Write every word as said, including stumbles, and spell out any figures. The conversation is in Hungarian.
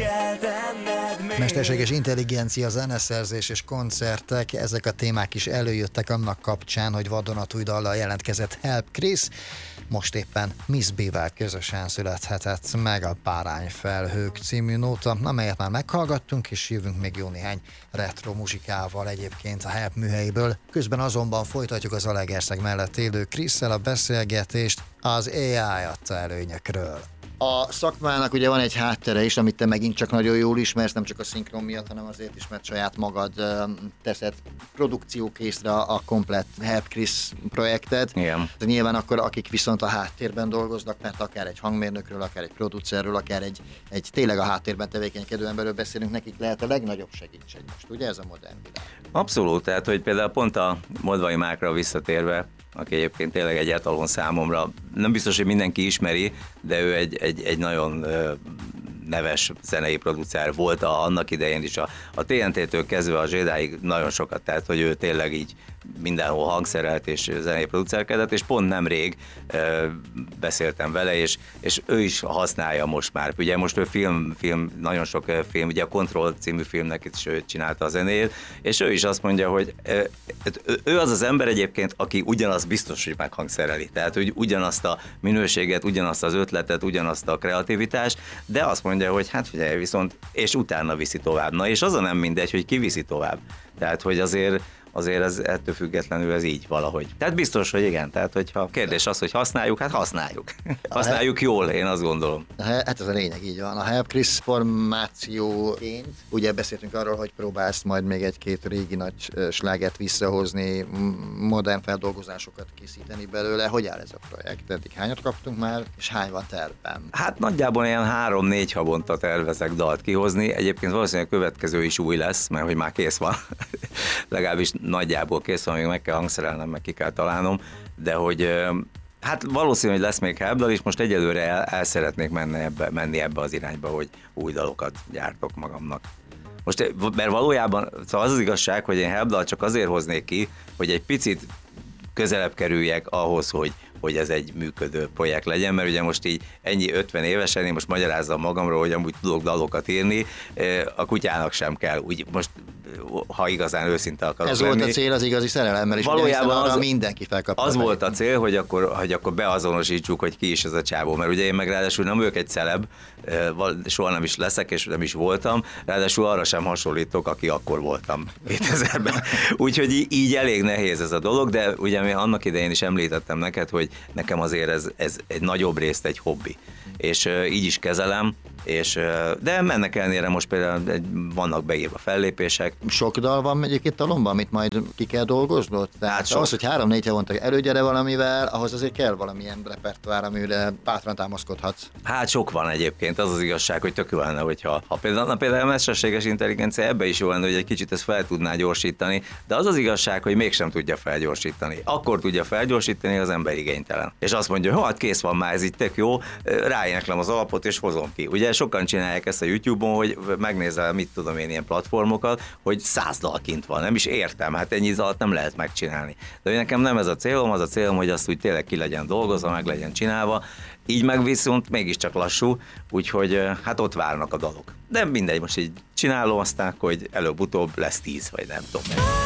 Mesterséges intelligencia, zeneszerzés és koncertek, ezek a témák is előjöttek annak kapcsán, hogy vadonatúj dallal jelentkezett Help Chris. Most éppen Miss B-vel közösen születhetett meg a Bárányfelhők című nóta, amelyet már meghallgattunk, és jövünk még jó néhány retro muzsikával egyébként a Help műhelyéből. Közben azonban folytatjuk az Zalaegerszeg mellett élő Chrisszel a beszélgetést az á i adta előnyökről. A szakmának ugye van egy háttere is, amit te megint csak nagyon jól ismersz, nem csak a szinkron miatt, hanem azért is, mert saját magad teszed produkciókészre a komplett Help Chris projektet. Igen. De nyilván akkor akik viszont a háttérben dolgoznak, mert akár egy hangmérnökről, akár egy producerről, akár egy, egy tényleg a háttérben tevékenykedő emberről beszélünk, nekik lehet a legnagyobb segítség most, ugye ez a modern világ? Abszolút, tehát hogy például pont a Modvai Márkra visszatérve, aki egyébként tényleg egy etalon számomra, nem biztos, hogy mindenki ismeri, de ő egy, egy, egy nagyon neves zenei producer volt a, annak idején is, a, a té en té-től kezdve a Zsédáig nagyon sokat, tehát hogy ő tényleg így mindenhol hangszerelt és zenei producerkedett, és pont nemrég e, beszéltem vele, és, és ő is használja most már. Ugye most ő film, film, nagyon sok film, ugye a Control című filmnek is ő csinálta a zenéjét, és ő is azt mondja, hogy e, ő az az ember egyébként, aki ugyanazt biztos, hogy meghangszereli. Tehát, hogy ugyanazt a minőséget, ugyanazt az ötletet, ugyanazt a kreativitást, de azt mondja, hogy hát figyelj, viszont, és utána viszi tovább. Na, és az a nem mindegy, hogy ki viszi tovább. Tehát, hogy azért azért ez, ettől függetlenül ez így valahogy. Tehát biztos, hogy igen, tehát hogyha a kérdés az, hogy használjuk, hát használjuk. Használjuk jól, én azt gondolom. Hát ez a lényeg, így van. A Help Chris formációként, ugye beszéltünk arról, hogy próbálsz majd még egy-két régi nagy slágert visszahozni, modern feldolgozásokat készíteni belőle. Hogy áll ez a projekt? Eddig hányat kaptunk már, és hány van tervben? Hát nagyjából ilyen három-négy havonta tervezek dalt kihozni. Egyébként valószínűleg a következő is új lesz, mert hogy már kész van. Legalábbis nagyjából kész van, még meg kell hangszerelnem, meg ki kell találnom, de hogy hát valószínű, hogy lesz még helpdal, és most egyelőre el, el szeretnék menni ebbe, menni ebbe az irányba, hogy új dalokat gyártok magamnak. Most, mert valójában szóval az az igazság, hogy én helpdal csak azért hoznék ki, hogy egy picit közelebb kerüljek ahhoz, hogy hogy ez egy működő projekt legyen, mert ugye most így ennyi ötven évesen, én most magyarázzam magamról, hogy amúgy tudok dalokat írni, a kutyának sem kell, úgy most, ha igazán őszinte akarok Ez lenni. volt a cél az igazi szerelemmel, és valójában az, mindenki felkapta. Az volt a cél, hogy akkor, hogy akkor beazonosítsuk, hogy ki is ez a csávó, mert ugye én meg ráadásul nem vagyok egy celeb, soha nem is leszek, és nem is voltam, ráadásul arra sem hasonlítok, aki akkor voltam kétezerben. Úgyhogy így elég nehéz ez a dolog, de ugye mi annak idején is említettem neked, hogy nekem azért ez, ez egy nagyobb részt egy hobbi. És uh, így is kezelem, és, uh, de ennek ellenére most például egy, vannak beírva fellépések. Sok dal van egyébként talomban, amit majd ki kell dolgoznod? Tehát hát ahhoz, hogy három-négy havonta előgyere valamivel, ahhoz azért kell valamilyen repertoár, amire bátran támaszkodhatsz. Hát sok van egyébként, az az igazság, hogy tök jó lenne, hogyha ha például, na, például a mesterséges intelligencia ebbe is jó lenne, hogy egy kicsit ezt fel tudná gyorsítani, de az az igazság, hogy mégsem tudja felgyorsítani. Akkor tudja felgyorsítani, az ember igénytelen. És azt mondja, hogy hát kész van már, ez így tök jó, ráéneklem az alapot és hozom ki. Ugye sokan csinálják ezt a YouTube-on, hogy megnézel, mit tudom én, ilyen platformokat, hogy száz dal kint van, nem is értem, hát ennyi dalt nem lehet megcsinálni. De nekem nem ez a célom, az a célom, hogy azt úgy tényleg ki legyen dolgozva, meg legyen csinálva, így meg viszont mégiscsak lassú, úgyhogy hát ott várnak a dalok. De mindegy, most így csinálom, aztán, hogy előbb-utóbb lesz tíz, vagy nem tudom.